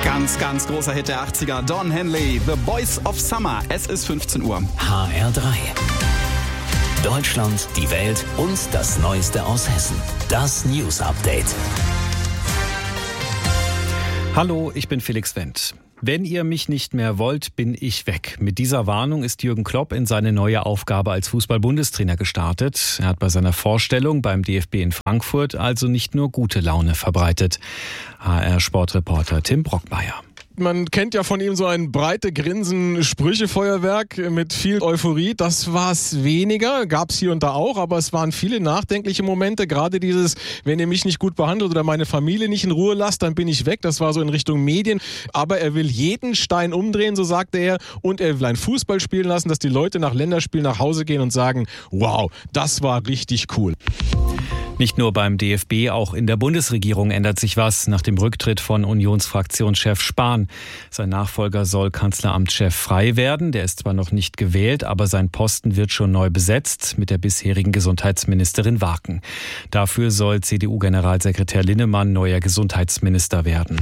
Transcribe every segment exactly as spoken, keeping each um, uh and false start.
Ganz, ganz großer Hit der achtziger. Don Henley, The Boys of Summer. Es ist fünfzehn Uhr. H R drei. Deutschland, die Welt und das Neueste aus Hessen. Das News Update. Hallo, ich bin Felix Wendt. Wenn ihr mich nicht mehr wollt, bin ich weg. Mit dieser Warnung ist Jürgen Klopp in seine neue Aufgabe als Fußball-Bundestrainer gestartet. Er hat bei seiner Vorstellung beim D F B in Frankfurt also nicht nur gute Laune verbreitet. H R-Sportreporter Tim Brockmeier. Man kennt ja von ihm so ein breite Grinsen, Sprüchefeuerwerk mit viel Euphorie. Das war es weniger, gab es hier und da auch, aber es waren viele nachdenkliche Momente. Gerade dieses, wenn ihr mich nicht gut behandelt oder meine Familie nicht in Ruhe lasst, dann bin ich weg. Das war so in Richtung Medien. Aber er will jeden Stein umdrehen, so sagte er. Und er will einen Fußball spielen lassen, dass die Leute nach Länderspielen nach Hause gehen und sagen, wow, das war richtig cool. Nicht nur beim D F B, auch in der Bundesregierung ändert sich was nach dem Rücktritt von Unionsfraktionschef Spahn. Sein Nachfolger soll Kanzleramtschef Frey werden. Der ist zwar noch nicht gewählt, aber sein Posten wird schon neu besetzt mit der bisherigen Gesundheitsministerin Warken. Dafür soll C D U-Generalsekretär Linnemann neuer Gesundheitsminister werden.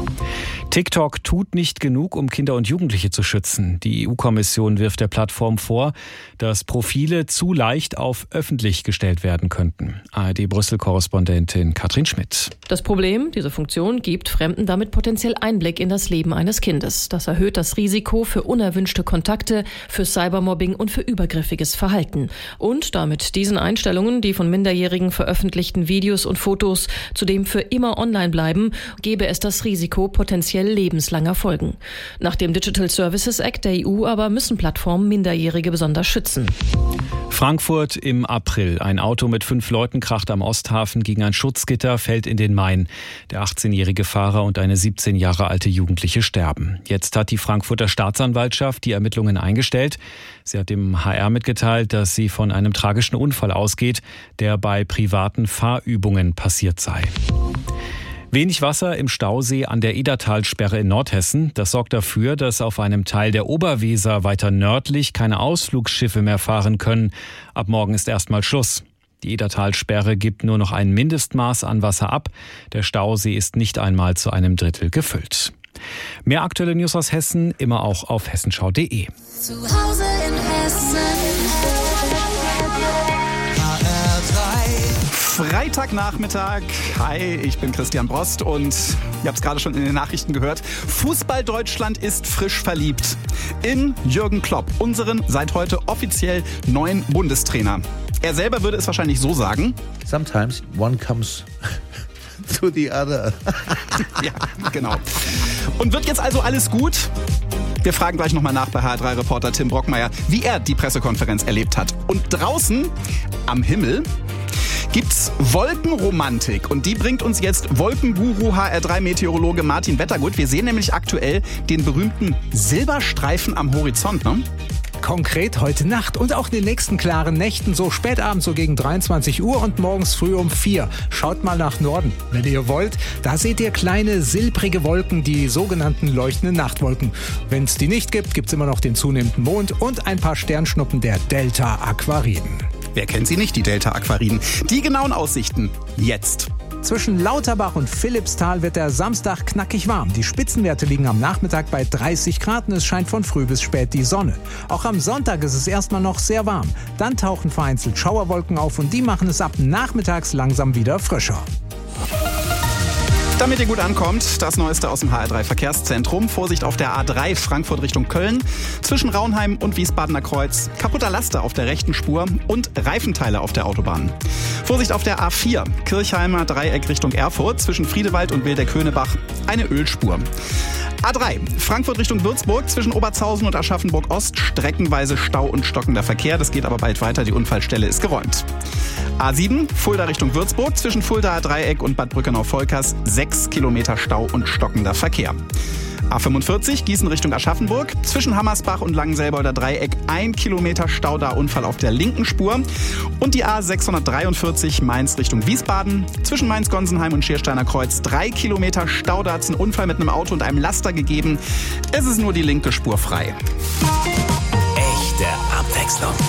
TikTok tut nicht genug, um Kinder und Jugendliche zu schützen. Die E U-Kommission wirft der Plattform vor, dass Profile zu leicht auf öffentlich gestellt werden könnten. A R D-Brüssel-Korrespondentin Katrin Schmidt. Das Problem, diese Funktion gibt Fremden damit potenziell Einblick in das Leben eines Kindes. Das erhöht das Risiko für unerwünschte Kontakte, für Cybermobbing und für übergriffiges Verhalten. Und damit diesen Einstellungen, die von Minderjährigen veröffentlichten Videos und Fotos zudem für immer online bleiben, gäbe es das Risiko potenziell lebenslanger Folgen. Nach dem Digital Services Act der E U aber müssen Plattformen Minderjährige besonders schützen. Frankfurt im April. Ein Auto mit fünf Leuten kracht am Osthafen gegen ein Schutzgitter, fällt in den Main. Der achtzehnjährige Fahrer und eine siebzehn Jahre alte Jugendliche sterben. Jetzt hat die Frankfurter Staatsanwaltschaft die Ermittlungen eingestellt. Sie hat dem H R mitgeteilt, dass sie von einem tragischen Unfall ausgeht, der bei privaten Fahrübungen passiert sei. Wenig Wasser im Stausee an der Edertalsperre in Nordhessen. Das sorgt dafür, dass auf einem Teil der Oberweser weiter nördlich keine Ausflugsschiffe mehr fahren können. Ab morgen ist erstmal Schluss. Die Edertalsperre gibt nur noch ein Mindestmaß an Wasser ab. Der Stausee ist nicht einmal zu einem Drittel gefüllt. Mehr aktuelle News aus Hessen immer auch auf hessenschau punkt de. Zu Hause in Hessen. Freitagnachmittag. Hi, ich bin Christian Brost und ihr habt es gerade schon in den Nachrichten gehört. Fußball Deutschland ist frisch verliebt in Jürgen Klopp, unseren seit heute offiziell neuen Bundestrainer. Er selber würde es wahrscheinlich so sagen. Sometimes one comes to the other. Ja, genau. Und wird jetzt also alles gut? Wir fragen gleich nochmal nach bei H R drei-Reporter Tim Brockmeier, wie er die Pressekonferenz erlebt hat. Und draußen am Himmel gibt's Wolkenromantik und die bringt uns jetzt Wolkenguru H R drei-Meteorologe Martin Wettergut. Wir sehen nämlich aktuell den berühmten Silberstreifen am Horizont, ne? Konkret heute Nacht und auch in den nächsten klaren Nächten, so spät abends, so gegen dreiundzwanzig Uhr und morgens früh um vier. Schaut mal nach Norden, wenn ihr wollt. Da seht ihr kleine silbrige Wolken, die sogenannten leuchtenden Nachtwolken. Wenn es die nicht gibt, gibt's immer noch den zunehmenden Mond und ein paar Sternschnuppen der Delta-Aquariden. Wer kennt sie nicht, die Delta-Aquariden? Die genauen Aussichten jetzt. Zwischen Lauterbach und Philippsthal wird der Samstag knackig warm. Die Spitzenwerte liegen am Nachmittag bei dreißig Grad und es scheint von früh bis spät die Sonne. Auch am Sonntag ist es erstmal noch sehr warm. Dann tauchen vereinzelt Schauerwolken auf und die machen es ab nachmittags langsam wieder frischer. Damit ihr gut ankommt, das Neueste aus dem H R drei Verkehrszentrum. Vorsicht auf der A drei Frankfurt Richtung Köln. Zwischen Raunheim und Wiesbadener Kreuz. Kaputter Laster auf der rechten Spur und Reifenteile auf der Autobahn. Vorsicht auf der A vier Kirchheimer Dreieck Richtung Erfurt. Zwischen Friedewald und Wildeck-Höhnebach eine Ölspur. A drei Frankfurt Richtung Würzburg. Zwischen Oberzhausen und Aschaffenburg Ost streckenweise Stau und stockender Verkehr. Das geht aber bald weiter. Die Unfallstelle ist geräumt. A sieben Fulda Richtung Würzburg. Zwischen Fuldaer Dreieck und Bad Brückenau-Volkers sechs Kilometer Stau und stockender Verkehr. A fünfundvierzig Gießen Richtung Aschaffenburg. Zwischen Hammersbach und Langenselbolder Dreieck ein Kilometer Stau, da Unfall auf der linken Spur. Und die A sechshundertdreiundvierzig Mainz Richtung Wiesbaden. Zwischen Mainz-Gonsenheim und Schiersteiner Kreuz drei Kilometer Stau, da hat es einen Unfall mit einem Auto und einem Laster gegeben. Es ist nur die linke Spur frei. Echte Abwechslung.